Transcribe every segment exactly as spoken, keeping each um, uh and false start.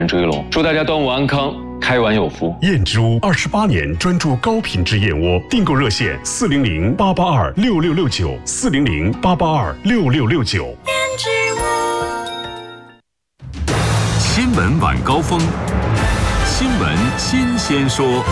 追龙，祝大家端午安康，开碗有福。 燕之屋二十八年专注高品质燕窝，订购热线四零零八八二六六六九四零零八八二六六六九。 燕之屋新闻晚高峰，新闻新鲜说。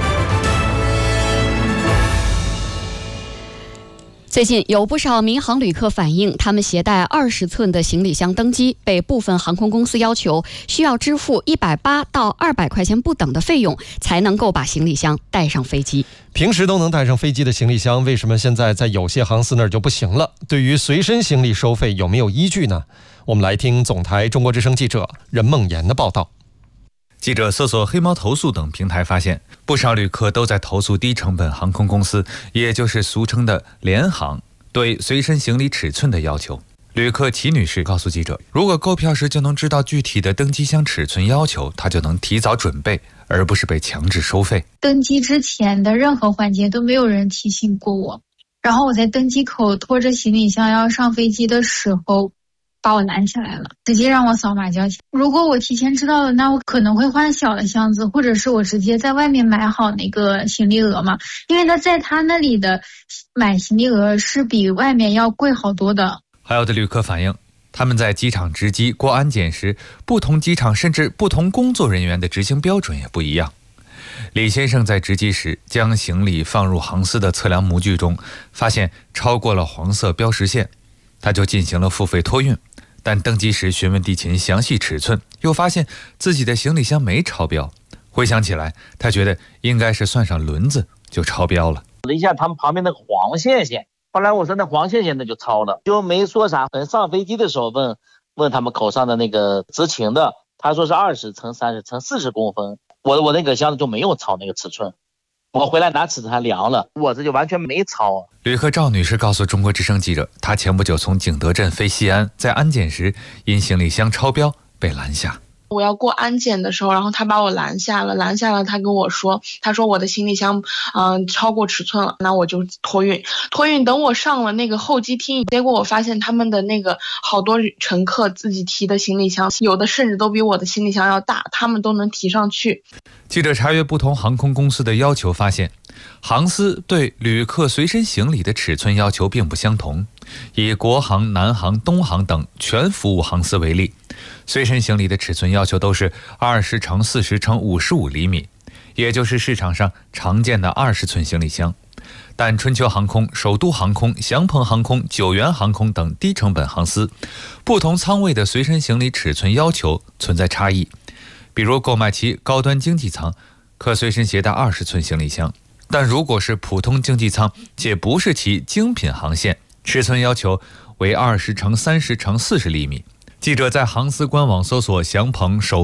最近有不少民航旅客反映，他们携带二十寸的行李箱登机，被部分航空公司要求需要支付一百八到二百块钱不等的费用，才能够把行李箱带上飞机。 平时都能带上飞机的行李箱，为什么现在在有些航司那儿就不行了？对于随身行李收费有没有依据呢？我们来听总台中国之声记者任梦妍的报道。 记者搜索黑猫投诉等平台发现，不少旅客都在投诉低成本航空公司，也就是俗称的联航对随身行李尺寸的要求。旅客齐女士告诉记者，如果购票时就能知道具体的登机箱尺寸要求，她就能提早准备，而不是被强制收费。 登机之前的任何环节都没有人提醒过我，然后我在登机口拖着行李箱要上飞机的时候把我拦下来了，直接让我扫码交钱。如果我提前知道了，那我可能会换小的箱子，或者是我直接在外面买好那个行李额嘛，因为他在他那里的买行李额是比外面要贵好多的。 还有的旅客反映，他们在机场值机过安检时，不同机场甚至不同工作人员的执行标准也不一样。李先生在值机时将行李放入航司的测量模具中，发现超过了黄色标识线，他就进行了付费托运。但登机时询问地勤详细尺寸，又发现自己的行李箱没超标。回想起来，他觉得应该是算上轮子就超标了。 一下他们旁边那个黄线线，后来我说那黄线线那就超了，就没说啥。上飞机的时候问问他们口上的那个执勤的，他说是二十乘三十乘四十公分，我我那个箱子就没有超那个尺寸。我回来拿尺寸还量了，我这就完全没超啊。 旅客赵女士告诉中国之声记者，她前不久从景德镇飞西安，在安检时因行李箱超标被拦下。 我要过安检的时候，然后他把我拦下了，拦下了，他跟我说，他说我的行李箱嗯、呃、超过尺寸了，那我就托运。托运等我上了那个候机厅，结果我发现他们的那个好多乘客自己提的行李箱，有的甚至都比我的行李箱要大，他们都能提上去。 记者查阅不同航空公司的要求发现，航司对旅客随身行李的尺寸要求并不相同。以国航、南航、东航等全服务航司为例，随身行李的尺寸要求都是二十乘四十乘五十五厘米，也就是市场上常见的二十寸行李箱。但春秋航空、首都航空、祥鹏航空、九元航空等低成本航司，不同舱位的随身行李尺寸要求存在差异。比如购买其高端经济舱，可随身携带二十寸行李箱，但如果是普通经济舱且不是其精品航线，尺寸要求为二十乘三十乘四十厘米。记者在航司官网搜索祥鹏首